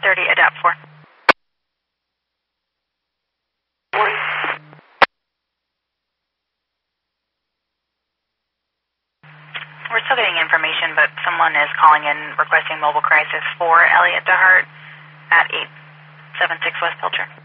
30, adapt 4. We're still getting information, but someone is calling in requesting mobile crisis for Elliot DeHart at 876 West Pilcher.